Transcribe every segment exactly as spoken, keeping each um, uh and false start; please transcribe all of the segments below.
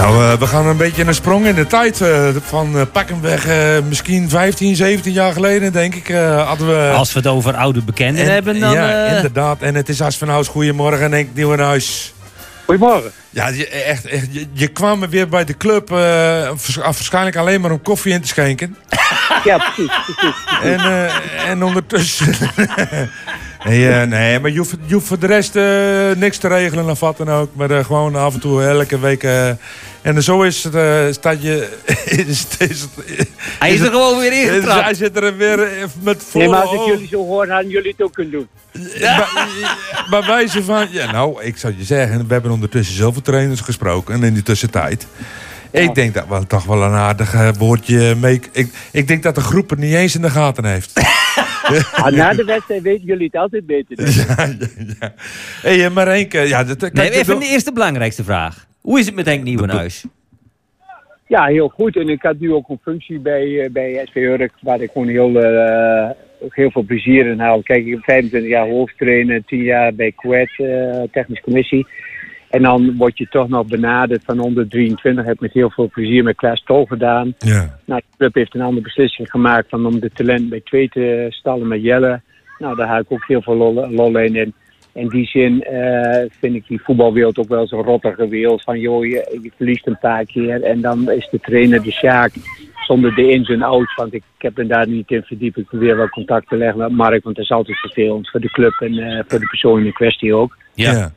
Nou, uh, we gaan een beetje een sprong in de tijd. Uh, van uh, pak hem weg, uh, misschien vijftien, zeventien jaar geleden, denk ik. Uh, hadden we... Als we het over oude bekenden en, hebben, dan... Ja, uh... inderdaad. En het is As van Huis. Goedemorgen, Henk Nieuwenhuis. Goedemorgen. Ja, je, echt, echt, je, je kwam weer bij de club uh, waarschijnlijk alleen maar om koffie in te schenken. Ja, precies. precies, precies. En, uh, en ondertussen... nee, uh, nee, maar je hoeft, je hoeft voor de rest uh, niks te regelen of wat dan ook. Maar uh, gewoon af en toe elke week... Uh, en zo is het, uh, staat je... is, is, is, hij is er het, gewoon weer ingetrapt. Hij zit er weer met volle... Nee, maar als ik jullie zo hoor, hadden jullie het ook kunnen doen. Ja. Maar, maar wijze van... Ja, nou, ik zou je zeggen, we hebben ondertussen zoveel trainers gesproken in die tussentijd. Ja. Ik denk dat wel toch wel een aardig woordje mee... Ik, ik denk dat de groep het niet eens in de gaten heeft. Ah, na de wedstrijd weten jullie het altijd beter. Dus. Ja, ja, ja. Hey, maar Henk... Ja, dat, nee, even de eerste belangrijkste vraag. Hoe is het met Henk Nieuwenhuis? Ja, heel goed. En ik had nu ook een functie bij, bij S V Urk, waar ik gewoon heel, uh, heel veel plezier in haal. Kijk, ik heb vijfentwintig jaar hoofdtrainer, tien jaar bij Kuwait, uh, technische commissie. En dan word je toch nog benaderd van onder drieëntwintig. Heb ik met heel veel plezier met Klaas Tol gedaan. Ja. Nou, de club heeft een andere beslissing gemaakt van om de talent bij twee te stallen met Jelle. Nou, daar haal ik ook heel veel lol, lol in. En in die zin uh, vind ik die voetbalwereld ook wel zo'n rottige wereld. Van joh, je, je verliest een paar keer en dan is de trainer de Sjaak zonder de ins en outs. Want ik, ik heb me daar niet in verdiept. Ik probeer wel contact te leggen met Mark, want dat is altijd vervelend voor de club en uh, voor de persoon in kwestie ook. Ja. ja.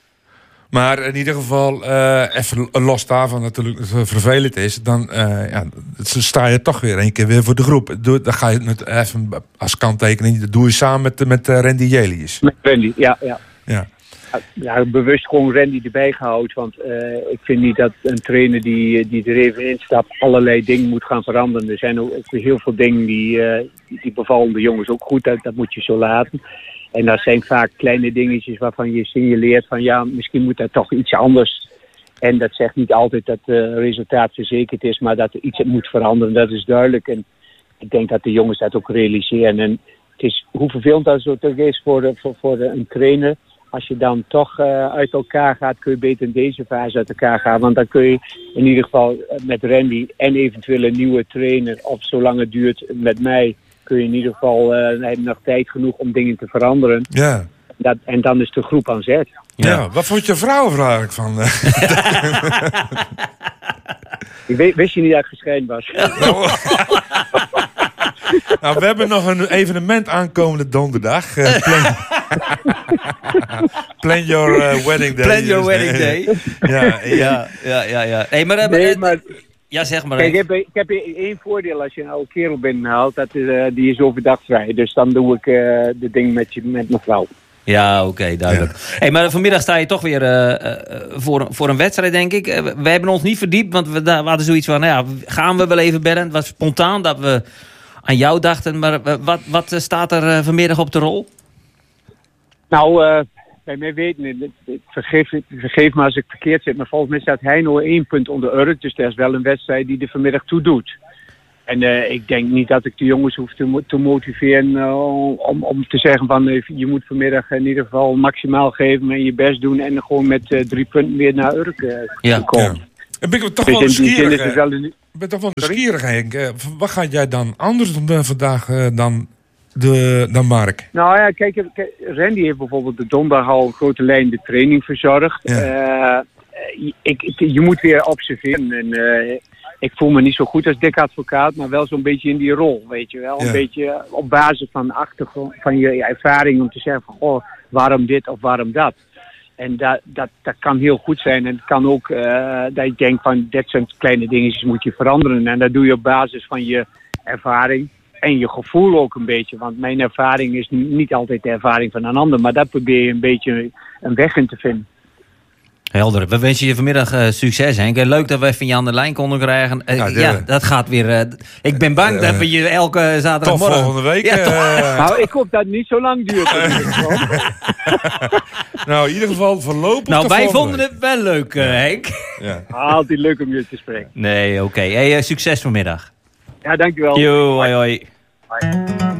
Maar in ieder geval, uh, even los daarvan natuurlijk het vervelend is, dan uh, ja, sta je toch weer een keer weer voor de groep. Doe, dan ga je het even als kanttekening, dat doe je samen met, met uh, Randy Jelius. Met Randy, ja. ja. ja. Ja, bewust gewoon Randy erbij gehouden, want uh, ik vind niet dat een trainer die, die er even instapt allerlei dingen moet gaan veranderen. Er zijn ook heel veel dingen die, uh, die bevallen de jongens ook goed, dat, dat moet je zo laten. En dat zijn vaak kleine dingetjes waarvan je signaleert van ja, misschien moet dat toch iets anders. En dat zegt niet altijd dat het uh, resultaat verzekerd is, maar dat er iets moet veranderen, dat is duidelijk. En ik denk dat de jongens dat ook realiseren. En het is hoe vervelend dat het ook is voor, de, voor, voor de, een trainer. Als je dan toch uh, uit elkaar gaat, kun je beter in deze fase uit elkaar gaan. Want dan kun je in ieder geval met Randy en eventueel een nieuwe trainer, of zolang het duurt met mij, kun je in ieder geval uh, nog tijd genoeg om dingen te veranderen. Ja. Dat, en dan is de groep aan zet. Ja, ja. Wat vond je vrouw eigenlijk van? ik weet, wist je niet dat ik gescheiden was? Nou, nou, we hebben nog een evenement aankomende donderdag. Uh, plan... plan your uh, wedding day. Plan your wedding day. ja, ja, ja, ja, ja. Hey, maar, nee, maar... Ja, zeg maar. Kijk, ik heb, ik heb één voordeel als je een oude kerel binnenhaalt. Dat is, uh, die is overdag vrij. Dus dan doe ik uh, de ding met, je, met mijn vrouw. Ja, oké, okay, duidelijk. Ja. Hey, maar vanmiddag sta je toch weer uh, uh, voor, voor een wedstrijd, denk ik. Uh, we hebben ons niet verdiept, want we, we hadden zoiets van... Nou ja, gaan we wel even bellen? Het was spontaan dat we aan jou dachten. Maar uh, wat, wat staat er uh, vanmiddag op de rol? Nou... Uh, bij mij weten, vergeef, vergeef me als ik verkeerd zit, maar volgens mij staat Heino één punt onder Urk. Dus dat is wel een wedstrijd die er vanmiddag toe doet. En uh, ik denk niet dat ik de jongens hoef te, te motiveren uh, om, om te zeggen van uh, je moet vanmiddag in ieder geval maximaal geven en je best doen en gewoon met uh, drie punten weer naar Urk uh, ja. komen. Ja. En ben ik toch dus wel nieuwsgierig. Ik wel een... ben toch wel nieuwsgierig, Henk. Uh, wat ga jij dan anders doen uh, vandaag uh, dan... De, dan Mark? Nou ja, kijk, Randy heeft bijvoorbeeld de donderdag al een grote lijn de training verzorgd. Ja. Uh, ik, ik, je moet weer observeren. En, uh, ik voel me niet zo goed als dik advocaat, maar wel zo'n beetje in die rol, weet je wel. Ja. Een beetje op basis van, achtergrond, van je, je ervaring om te zeggen van, goh, waarom dit of waarom dat. En dat, dat, dat kan heel goed zijn. En het kan ook uh, dat je denkt van, dit zijn kleine dingetjes moet je veranderen. En dat doe je op basis van je ervaring. En je gevoel ook een beetje, want mijn ervaring is niet altijd de ervaring van een ander, maar daar probeer je een beetje een weg in te vinden. Helder. We wensen je vanmiddag uh, succes, Henk. Leuk dat we even je aan de lijn konden krijgen. Uh, ja, ja, dat gaat weer... Uh, ik ben bang uh, dat we je elke zaterdagmorgen... Tot volgende week. Ja, uh, nou, ik hoop dat het niet zo lang duurt. nou, in ieder geval voorlopig. Nou, wij vonden week. het wel leuk, uh, Henk. Ja. Altijd leuk om je te spreken. Nee, oké. Okay. Hey, uh, succes vanmiddag. Ja, dankjewel. Yo, hoi, hoi. Hoi.